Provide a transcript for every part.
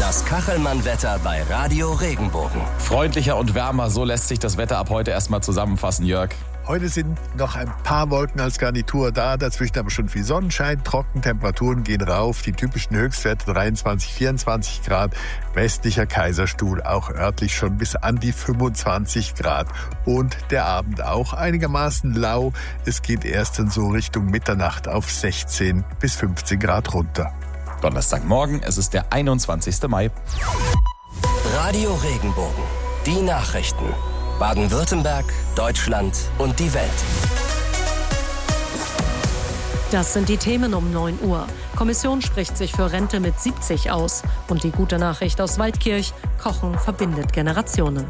Das Kachelmann-Wetter bei Radio Regenbogen. Freundlicher und wärmer, so lässt sich das Wetter ab heute erstmal zusammenfassen, Jörg. Heute sind noch ein paar Wolken als Garnitur da, dazwischen aber schon viel Sonnenschein, trocken, Temperaturen gehen rauf, die typischen Höchstwerte 23, 24 Grad, westlicher Kaiserstuhl auch örtlich schon bis an die 25 Grad und der Abend auch einigermaßen lau, es geht erst dann so Richtung Mitternacht auf 16 bis 15 Grad runter. Donnerstagmorgen, es ist der 21. Mai. Radio Regenbogen, die Nachrichten. Baden-Württemberg, Deutschland und die Welt. Das sind die Themen um 9 Uhr. Kommission spricht sich für Rente mit 70 aus. Und die gute Nachricht aus Waldkirch: Kochen verbindet Generationen.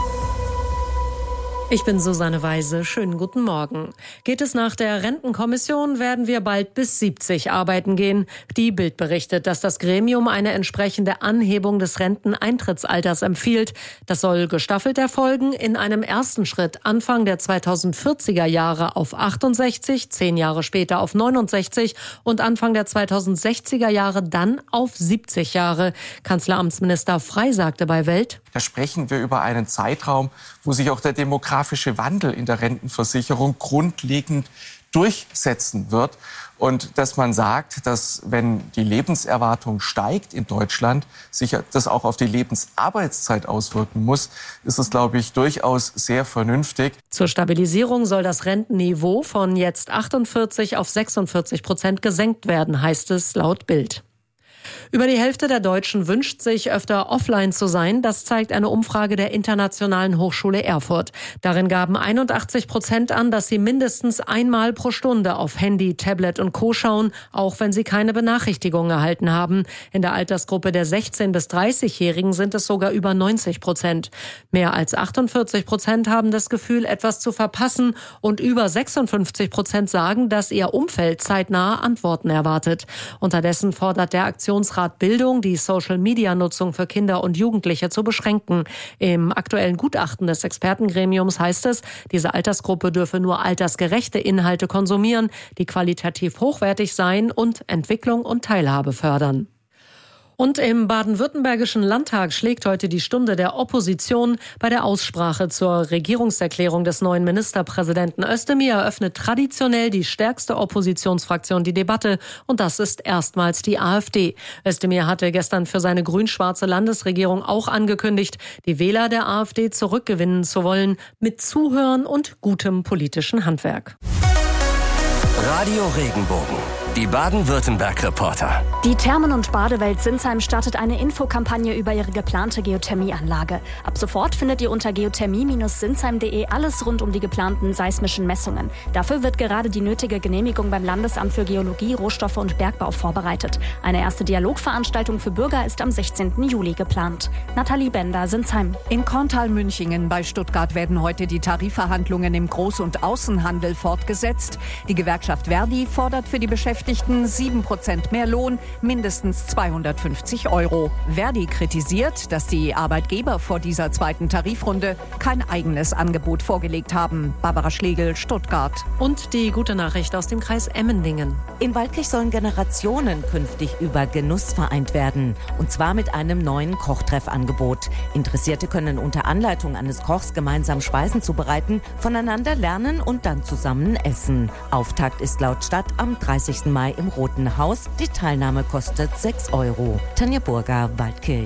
Ich bin Susanne Weise. Schönen guten Morgen. Geht es nach der Rentenkommission, werden wir bald bis 70 arbeiten gehen. Die Bild berichtet, dass das Gremium eine entsprechende Anhebung des Renteneintrittsalters empfiehlt. Das soll gestaffelt erfolgen. In einem ersten Schritt Anfang der 2040er Jahre auf 68, 10 Jahre später auf 69 und Anfang der 2060er Jahre dann auf 70 Jahre. Kanzleramtsminister Frey sagte bei Welt: Da sprechen wir über einen Zeitraum, wo sich auch der demografische Wandel in der Rentenversicherung grundlegend durchsetzen wird. Und dass man sagt, dass wenn die Lebenserwartung steigt in Deutschland, sich das auch auf die Lebensarbeitszeit auswirken muss, ist es, glaube ich, durchaus sehr vernünftig. Zur Stabilisierung soll das Rentenniveau von jetzt 48 auf 46% gesenkt werden, heißt es laut Bild. Über die Hälfte der Deutschen wünscht sich, öfter offline zu sein. Das zeigt eine Umfrage der Internationalen Hochschule Erfurt. Darin gaben 81% an, dass sie mindestens einmal pro Stunde auf Handy, Tablet und Co. schauen, auch wenn sie keine Benachrichtigung erhalten haben. In der Altersgruppe der 16- bis 30-Jährigen sind es sogar über 90%. Mehr als 48% haben das Gefühl, etwas zu verpassen, und über 56% sagen, dass ihr Umfeld zeitnah Antworten erwartet. Unterdessen fordert der Aktionsrat Bildung, die Social-Media-Nutzung für Kinder und Jugendliche zu beschränken. Im aktuellen Gutachten des Expertengremiums heißt es, diese Altersgruppe dürfe nur altersgerechte Inhalte konsumieren, die qualitativ hochwertig seien und Entwicklung und Teilhabe fördern. Und im baden-württembergischen Landtag schlägt heute die Stunde der Opposition. Bei der Aussprache zur Regierungserklärung des neuen Ministerpräsidenten Özdemir eröffnet traditionell die stärkste Oppositionsfraktion die Debatte. Und das ist erstmals die AfD. Özdemir hatte gestern für seine grün-schwarze Landesregierung auch angekündigt, die Wähler der AfD zurückgewinnen zu wollen, mit Zuhören und gutem politischen Handwerk. Radio Regenbogen, die Baden-Württemberg-Reporter. Die Thermen- und Badewelt Sinsheim startet eine Infokampagne über ihre geplante Geothermieanlage. Ab sofort findet ihr unter geothermie-sinsheim.de alles rund um die geplanten seismischen Messungen. Dafür wird gerade die nötige Genehmigung beim Landesamt für Geologie, Rohstoffe und Bergbau vorbereitet. Eine erste Dialogveranstaltung für Bürger ist am 16. Juli geplant. Nathalie Bender, Sinsheim. In Korntal-Münchingen bei Stuttgart werden heute die Tarifverhandlungen im Groß- und Außenhandel fortgesetzt. Die Gewerkschaft Verdi fordert für die Beschäftigten 7% mehr Lohn, mindestens 250 €. Verdi kritisiert, dass die Arbeitgeber vor dieser zweiten Tarifrunde kein eigenes Angebot vorgelegt haben. Barbara Schlegel, Stuttgart. Und die gute Nachricht aus dem Kreis Emmendingen. In Waldkirch sollen Generationen künftig über Genuss vereint werden. Und zwar mit einem neuen Kochtreffangebot. Interessierte können unter Anleitung eines Kochs gemeinsam Speisen zubereiten, voneinander lernen und dann zusammen essen. Auftakt ist laut Stadt am 30. Mai im Roten Haus. Die Teilnahme kostet 6 €. Tanja Burger, Waldkirch.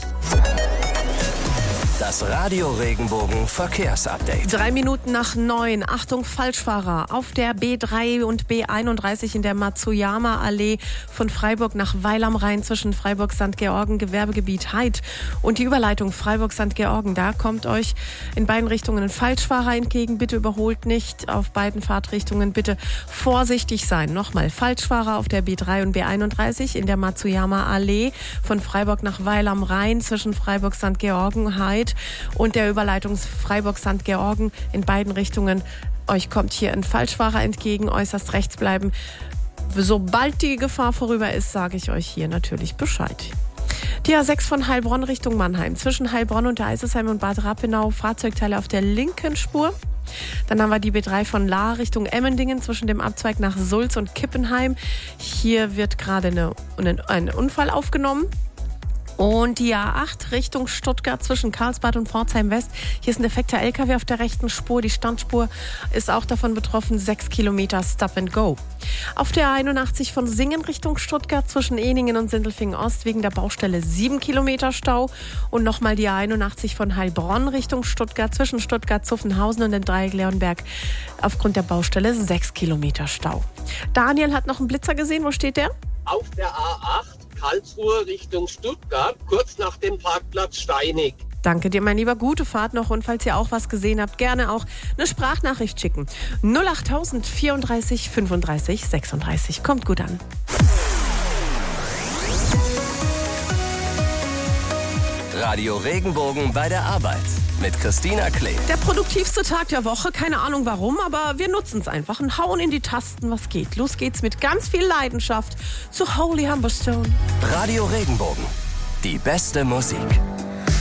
Das Radio Regenbogen Verkehrsupdate. 3 Minuten nach 9. Achtung, Falschfahrer. Auf der B3 und B31 in der Matsuyama-Allee von Freiburg nach Weil am Rhein zwischen Freiburg-St. Georgen, Gewerbegebiet Heid und die Überleitung Freiburg-St. Georgen. Da kommt euch in beiden Richtungen ein Falschfahrer entgegen. Bitte überholt nicht. Auf beiden Fahrtrichtungen bitte vorsichtig sein. Nochmal, Falschfahrer auf der B3 und B31 in der Matsuyama-Allee von Freiburg nach Weil am Rhein zwischen Freiburg-St. Georgen, Heid und der Überleitung Freiburg-St. Georgen in beiden Richtungen. Euch kommt hier ein Falschfahrer entgegen, äußerst rechts bleiben. Sobald die Gefahr vorüber ist, sage ich euch hier natürlich Bescheid. Die A6 von Heilbronn Richtung Mannheim. Zwischen Heilbronn und Eisesheim und Bad Rappenau Fahrzeugteile auf der linken Spur. Dann haben wir die B3 von Lahr Richtung Emmendingen zwischen dem Abzweig nach Sulz und Kippenheim. Hier wird gerade ein Unfall aufgenommen. Und die A8 Richtung Stuttgart zwischen Karlsbad und Pforzheim West. Hier ist ein defekter LKW auf der rechten Spur. Die Standspur ist auch davon betroffen. 6 Kilometer Stop and Go. Auf der A81 von Singen Richtung Stuttgart zwischen Eningen und Sindelfingen Ost wegen der Baustelle 7 Kilometer Stau. Und nochmal die A81 von Heilbronn Richtung Stuttgart zwischen Stuttgart-Zuffenhausen und dem Dreieck Leonberg aufgrund der Baustelle 6 Kilometer Stau. Daniel hat noch einen Blitzer gesehen. Wo steht der? Auf der A8 Karlsruhe Richtung Stuttgart, kurz nach dem Parkplatz Steinig. Danke dir, mein Lieber. Gute Fahrt noch. Und falls ihr auch was gesehen habt, gerne auch eine Sprachnachricht schicken. 08000 34 35 36. Kommt gut an. Radio Regenbogen bei der Arbeit mit Christina Klee. Der produktivste Tag der Woche. Keine Ahnung warum, aber wir nutzen es einfach und hauen in die Tasten, was geht. Los geht's mit ganz viel Leidenschaft zu Holy Humberstone. Radio Regenbogen. Die beste Musik.